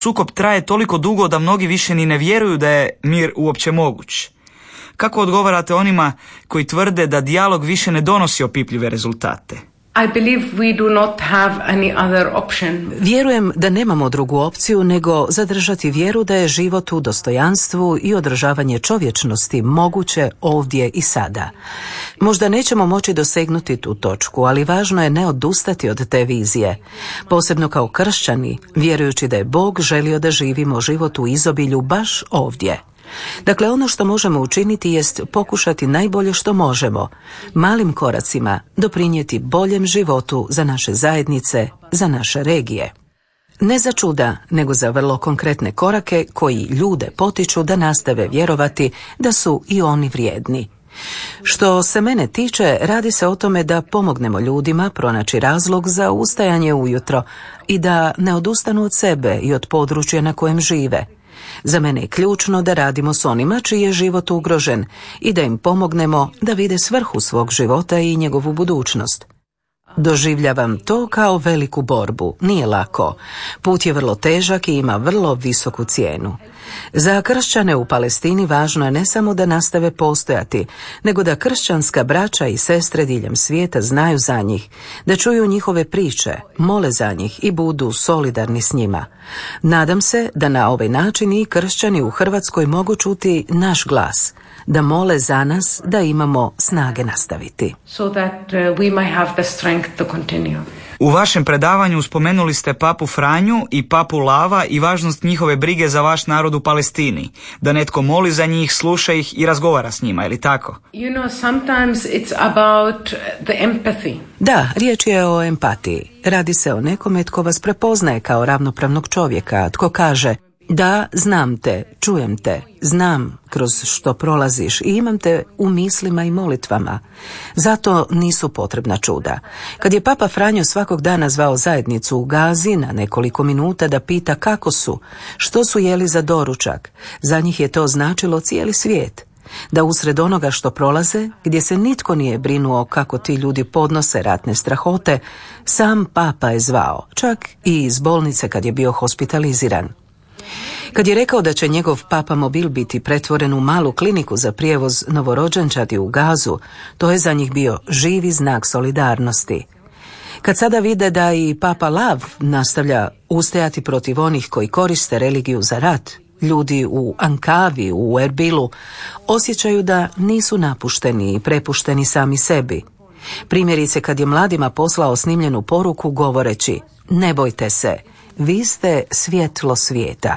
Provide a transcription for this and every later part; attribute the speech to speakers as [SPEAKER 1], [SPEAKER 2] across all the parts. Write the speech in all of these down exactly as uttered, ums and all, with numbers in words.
[SPEAKER 1] sukob traje toliko dugo da mnogi više ni ne vjeruju da je mir uopće moguć. Kako odgovarate onima koji tvrde da dijalog više ne donosi opipljive rezultate?
[SPEAKER 2] I believe we do not have any other option.
[SPEAKER 3] Vjerujem da nemamo drugu opciju nego zadržati vjeru da je život u dostojanstvu i održavanje čovječnosti moguće ovdje i sada. Možda nećemo moći dosegnuti tu točku, ali važno je ne odustati od te vizije. Posebno kao kršćani, vjerujući da je Bog želio da živimo život u izobilju baš ovdje. Dakle, ono što možemo učiniti jest pokušati najbolje što možemo, malim koracima doprinijeti boljem životu za naše zajednice, za naše regije. Ne za čuda, nego za vrlo konkretne korake koji ljude potiču da nastave vjerovati da su i oni vrijedni. Što se mene tiče, radi se o tome da pomognemo ljudima pronaći razlog za ustajanje ujutro i da ne odustanu od sebe i od područja na kojem žive. Za mene je ključno da radimo s onima čiji je život ugrožen i da im pomognemo da vide svrhu svog života i njegovu budućnost. Doživljavam to kao veliku borbu, nije lako. Put je vrlo težak i ima vrlo visoku cijenu. Za kršćane u Palestini važno je ne samo da nastave postojati, nego da kršćanska braća i sestre diljem svijeta znaju za njih, da čuju njihove priče, mole za njih i budu solidarni s njima. Nadam se da na ovaj način i kršćani u Hrvatskoj mogu čuti naš glas, da mole za nas da imamo snage nastaviti.
[SPEAKER 2] So that uh, we might have the strength to continue.
[SPEAKER 1] U vašem predavanju spomenuli ste papu Franju i papu Lava i važnost njihove brige za vaš narod u Palestini, da netko moli za njih, sluša ih i razgovara s njima, je li tako?
[SPEAKER 2] You know, sometimes it's about the empathy.
[SPEAKER 3] Da, riječ je o empatiji. Radi se o nekome tko vas prepoznaje kao ravnopravnog čovjeka, tko kaže: da, znam te, čujem te, znam kroz što prolaziš i imam te u mislima i molitvama. Zato nisu potrebna čuda. Kad je Papa Franjo svakog dana zvao zajednicu u Gazi na nekoliko minuta da pita kako su, što su jeli za doručak, za njih je to značilo cijeli svijet. Da usred onoga što prolaze, gdje se nitko nije brinuo kako ti ljudi podnose ratne strahote, sam Papa je zvao, čak i iz bolnice kad je bio hospitaliziran. Kad je rekao da će njegov Papa mobil biti pretvoren u malu kliniku za prijevoz novorođenčadi u Gazu, to je za njih bio živi znak solidarnosti. Kad sada vide da i Papa Lav nastavlja ustajati protiv onih koji koriste religiju za rat, ljudi u Ankavi, u Erbilu, osjećaju da nisu napušteni i prepušteni sami sebi. Primjerice kad je mladima poslao snimljenu poruku govoreći: ne bojte se, vi ste svjetlo svijeta.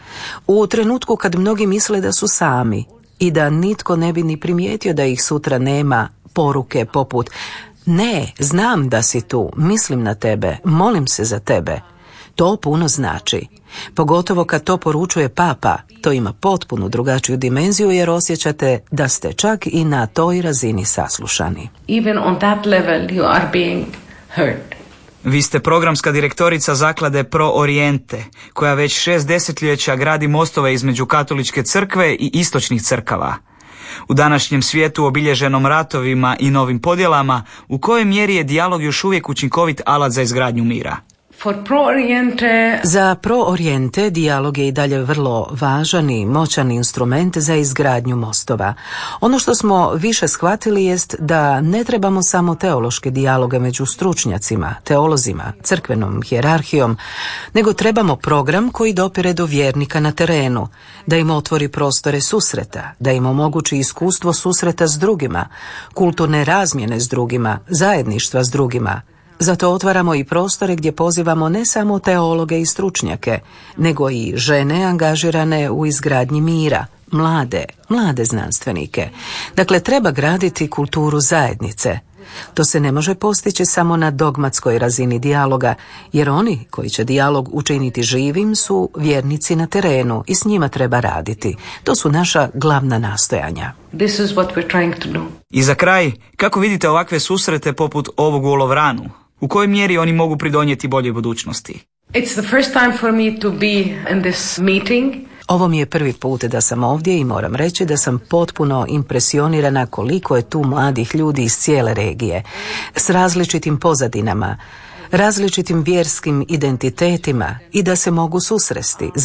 [SPEAKER 3] U trenutku kad mnogi misle da su sami i da nitko ne bi ni primijetio da ih sutra nema, poruke poput: ne, znam da si tu, mislim na tebe, molim se za tebe. To puno znači. Pogotovo kad to poručuje Papa, to ima potpuno drugačiju dimenziju jer osjećate da ste čak i na toj razini saslušani.
[SPEAKER 2] Even on that level you are being heard.
[SPEAKER 1] Vi ste programska direktorica zaklade Pro Oriente, koja već šest desetljeća gradi mostove između katoličke crkve i istočnih crkava. U današnjem svijetu obilježenom ratovima i novim podjelama, u kojoj mjeri je dijalog još uvijek učinkovit alat za izgradnju mira?
[SPEAKER 2] For Pro Oriente...
[SPEAKER 3] Za Pro Oriente dijalog je i dalje vrlo važan i moćan instrument za izgradnju mostova. Ono što smo više shvatili jest da ne trebamo samo teološke dijaloge među stručnjacima, teolozima, crkvenom hijerarhijom, nego trebamo program koji dopire do vjernika na terenu, da im otvori prostore susreta, da im omogući iskustvo susreta s drugima, kulturne razmjene s drugima, zajedništva s drugima. Zato otvaramo i prostore gdje pozivamo ne samo teologe i stručnjake, nego i žene angažirane u izgradnji mira, mlade, mlade znanstvenike. Dakle, treba graditi kulturu zajednice. To se ne može postići samo na dogmatskoj razini dijaloga, jer oni koji će dijalog učiniti živim su vjernici na terenu i s njima treba raditi. To su naša glavna nastojanja.
[SPEAKER 2] This is what we're trying to do.
[SPEAKER 1] I za kraj, kako vidite ovakve susrete poput ovog u Lovranu? U kojoj mjeri oni mogu pridonijeti boljoj budućnosti?
[SPEAKER 2] It's the first time for me to be in this meeting.
[SPEAKER 3] Ovo mi je prvi put da sam ovdje i moram reći da sam potpuno impresionirana koliko je tu mladih ljudi iz cijele regije, s različitim pozadinama. različitim vjerskim identitetima i da se mogu susresti,